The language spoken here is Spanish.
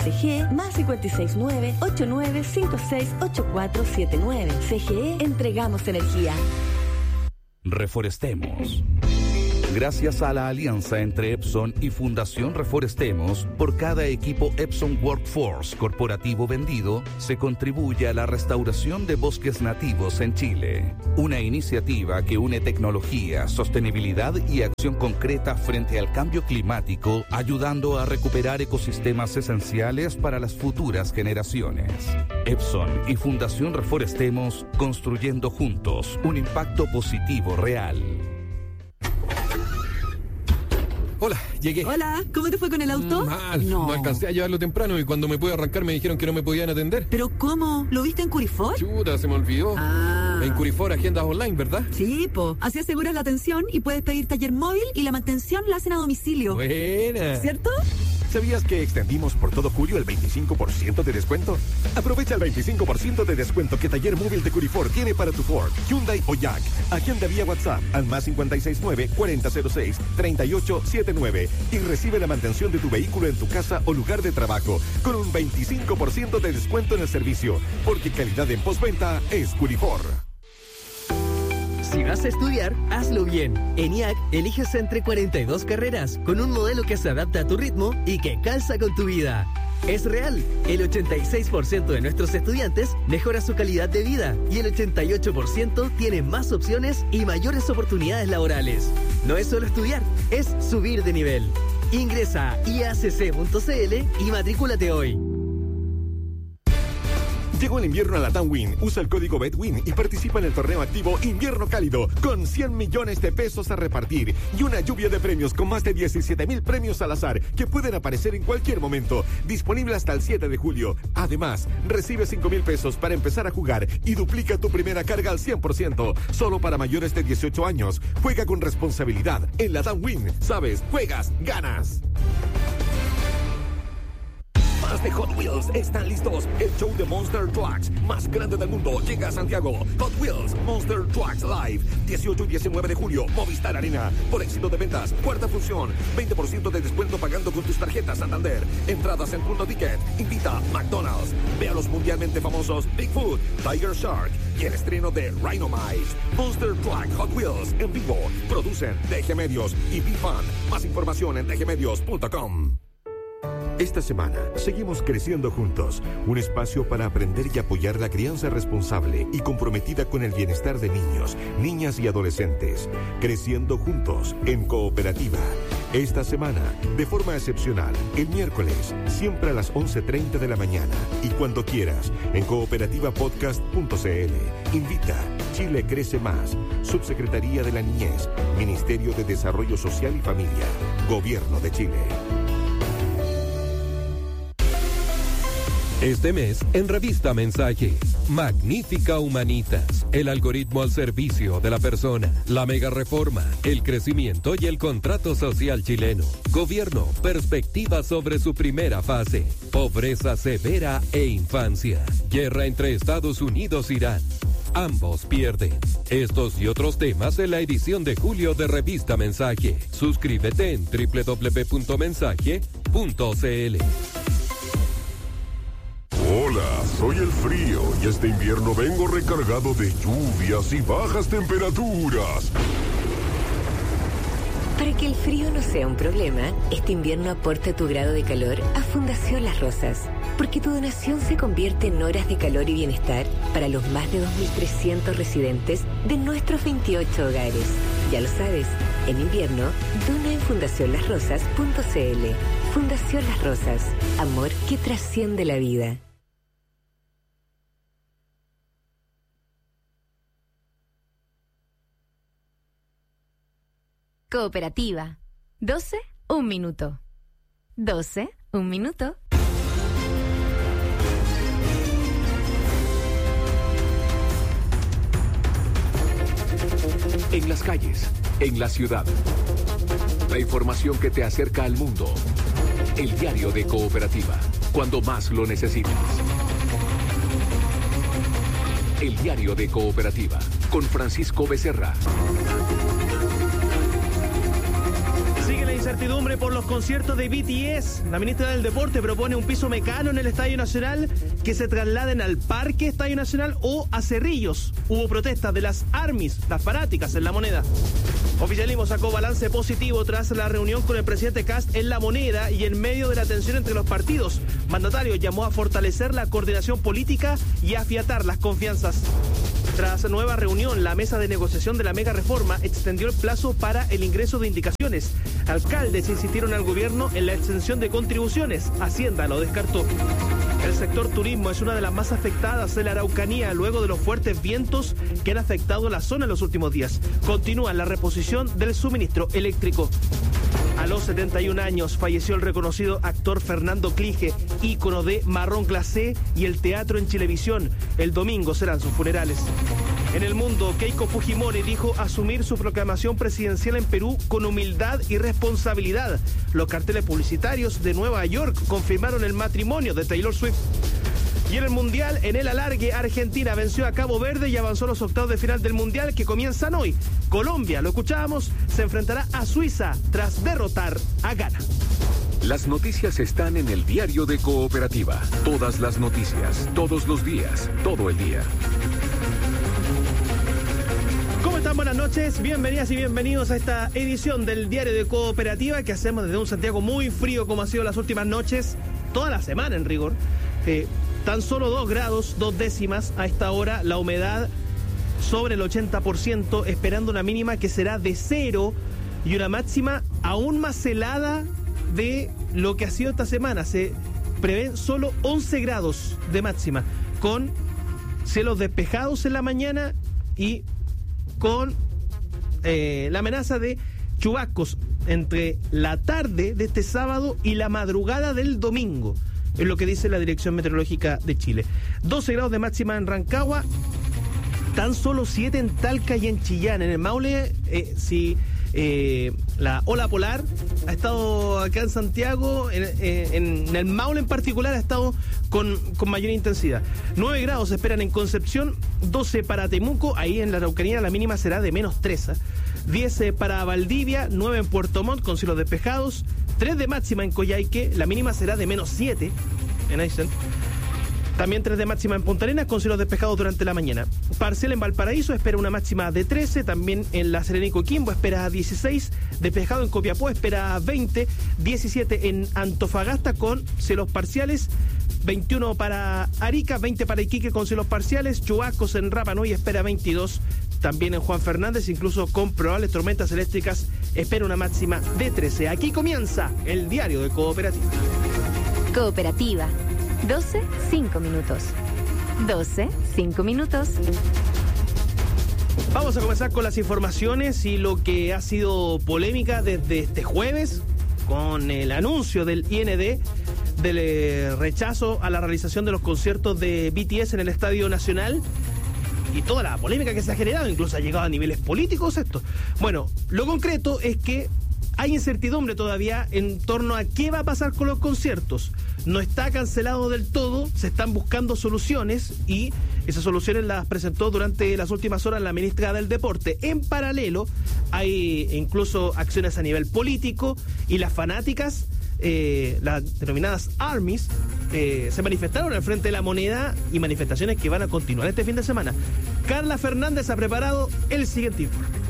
CGE más 569-8956-8479. CGE, entregamos energía. Reforestemos. Gracias a la alianza entre Epson y Fundación Reforestemos, por cada equipo Epson Workforce corporativo vendido, se contribuye a la restauración de bosques nativos en Chile. Una iniciativa que une tecnología, sostenibilidad y acción concreta frente al cambio climático, ayudando a recuperar ecosistemas esenciales para las futuras generaciones. Epson y Fundación Reforestemos, construyendo juntos un impacto positivo real. Hola, llegué. Hola, ¿cómo te fue con el auto? Mal, no alcancé a llevarlo temprano y cuando me pude arrancar me dijeron que no me podían atender. ¿Pero cómo? ¿Lo viste en Curifor? Chuta, se me olvidó. En Curifor agendas online, ¿verdad? Sí, así aseguras la atención y puedes pedir taller móvil y la mantención la hacen a domicilio. Buena. ¿Cierto? ¿Sabías que extendimos por todo julio el 25% de descuento? Aprovecha el 25% de descuento que Taller Móvil de Curifor tiene para tu Ford, Hyundai o Jack. Agenda vía WhatsApp al más 569-4006-3879 y recibe la mantención de tu vehículo en tu casa o lugar de trabajo con un 25% de descuento en el servicio, porque calidad en postventa es Curifor. Si vas a estudiar, hazlo bien. En IAC, eliges entre 42 carreras, con un modelo que se adapta a tu ritmo y que calza con tu vida. Es real, el 86% de nuestros estudiantes mejora su calidad de vida y el 88% tiene más opciones y mayores oportunidades laborales. No es solo estudiar, es subir de nivel. Ingresa a iacc.cl y matrículate hoy. Llegó el invierno a la TAMWIN. Usa el código BETWIN y participa en el torneo activo Invierno Cálido con 100 millones de pesos a repartir y una lluvia de premios con más de 17,000 premios al azar que pueden aparecer en cualquier momento. Disponible hasta el 7 de julio. Además, recibe 5,000 pesos para empezar a jugar y duplica tu primera carga al 100%. Solo para mayores de 18 años. Juega con responsabilidad. En la TAMWIN, sabes, juegas, ganas. Más de Hot Wheels están listos. El show de Monster Trucks más grande del mundo llega a Santiago. Hot Wheels Monster Trucks Live, 18 y 19 de julio, Movistar Arena. Por éxito de ventas, cuarta función, 20% de descuento pagando con tus tarjetas Santander. Entradas en Punto Ticket. Invita McDonald's. Ve a los mundialmente famosos Bigfoot, Tiger Shark y el estreno de Rhinomite. Monster Truck Hot Wheels en vivo. Producen DG Medios y BFan. Más información en dgmedios.com. Esta semana seguimos creciendo juntos, un espacio para aprender y apoyar la crianza responsable y comprometida con el bienestar de niños, niñas y adolescentes. Creciendo juntos en Cooperativa. Esta semana, de forma excepcional, el miércoles, siempre a las 11:30 de la mañana y cuando quieras, en cooperativapodcast.cl. Invita Chile Crece Más, Subsecretaría de la Niñez, Ministerio de Desarrollo Social y Familia, Gobierno de Chile. Este mes, en Revista Mensaje, Magnífica Humanitas, el algoritmo al servicio de la persona, la mega reforma, el crecimiento y el contrato social chileno, gobierno, perspectiva sobre su primera fase, pobreza severa e infancia, guerra entre Estados Unidos e Irán. Ambos pierden. Estos y otros temas en la edición de julio de Revista Mensaje. Suscríbete en www.mensaje.cl. Hola, soy el frío y este invierno vengo recargado de lluvias y bajas temperaturas. Para que el frío no sea un problema, este invierno aporta tu grado de calor a Fundación Las Rosas, porque tu donación se convierte en horas de calor y bienestar para los más de 2.300 residentes de nuestros 28 hogares. Ya lo sabes, en invierno, dona en fundacionlasrosas.cl. Fundación Las Rosas, amor que trasciende la vida. Cooperativa. 12, un minuto. 12, un minuto. En las calles, en la ciudad. La información que te acerca al mundo. El diario de Cooperativa, cuando más lo necesitas. El diario de Cooperativa, con Francisco Becerra. Sigue la incertidumbre por los conciertos de BTS. La ministra del Deporte propone un piso mecano en el Estadio Nacional que se trasladen al Parque Estadio Nacional o a Cerrillos. Hubo protestas de las ARMYs, las fanáticas en La Moneda. Oficialismo sacó balance positivo tras la reunión con el presidente Kast en La Moneda y en medio de la tensión entre los partidos. Mandatario llamó a fortalecer la coordinación política y afiatar las confianzas. Tras nueva reunión, la mesa de negociación de la mega reforma extendió el plazo para el ingreso de indicaciones. Alcaldes insistieron al gobierno en la extensión de contribuciones. Hacienda lo descartó. El sector turismo es una de las más afectadas de la Araucanía luego de los fuertes vientos que han afectado la zona en los últimos días. Continúa la reposición del suministro eléctrico. A los 71 años falleció el reconocido actor Fernando Clige, ícono de Marrón Glacé y el teatro en Chilevisión. El domingo serán sus funerales. En el mundo, Keiko Fujimori dijo asumir su proclamación presidencial en Perú con humildad y responsabilidad. Los carteles publicitarios de Nueva York confirmaron el matrimonio de Taylor Swift. Y en el Mundial, en el alargue, Argentina venció a Cabo Verde y avanzó a los octavos de final del Mundial que comienzan hoy. Colombia, lo escuchábamos, se enfrentará a Suiza tras derrotar a Ghana. Las noticias están en el diario de Cooperativa. Todas las noticias, todos los días, todo el día. ¿Cómo están? Buenas noches, bienvenidas y bienvenidos a esta edición del diario de Cooperativa que hacemos desde un Santiago muy frío como ha sido las últimas noches, toda la semana en rigor. Tan solo 2 grados, 2 décimas a esta hora, la humedad sobre el 80%, esperando una mínima que será de 0 y una máxima aún más helada de lo que ha sido esta semana. Se prevén solo 11 grados de máxima, con cielos despejados en la mañana y con la amenaza de chubascos entre la tarde de este sábado y la madrugada del domingo. Es lo que dice la Dirección Meteorológica de Chile. 12 grados de máxima en Rancagua, tan solo 7 en Talca y en Chillán. En el Maule, la ola polar ha estado acá en Santiago, en el Maule en particular ha estado con mayor intensidad. 9 grados se esperan en Concepción, 12 para Temuco, ahí en la Araucanía la mínima será de menos 13. 10 para Valdivia, 9 en Puerto Montt con cielos despejados, 3 de máxima en Coyhaique, la mínima será de menos 7 en Aysén. También 3 de máxima en Punta Arenas con cielos despejados durante la mañana. Parcial en Valparaíso espera una máxima de 13, también en La Serena y Coquimbo espera 16, despejado en Copiapó espera 20, 17 en Antofagasta con cielos parciales, 21 para Arica, 20 para Iquique con cielos parciales, chubascos en Rapa Nui espera 22, también en Juan Fernández, incluso con probables tormentas eléctricas, espera una máxima de 13. Aquí comienza el diario de Cooperativa. Cooperativa. 12, 5 minutos. 12, 5 minutos. Vamos a comenzar con las informaciones y lo que ha sido polémica desde este jueves con el anuncio del IND del rechazo a la realización de los conciertos de BTS en el Estadio Nacional y toda la polémica que se ha generado, incluso ha llegado a niveles políticos esto. Bueno, lo concreto es que hay incertidumbre todavía en torno a qué va a pasar con los conciertos. No está cancelado del todo, se están buscando soluciones y esas soluciones las presentó durante las últimas horas la ministra del Deporte. En paralelo, hay incluso acciones a nivel político y las fanáticas, las denominadas ARMYs, se manifestaron al frente de La Moneda y manifestaciones que van a continuar este fin de semana. Carla Fernández ha preparado el siguiente informe.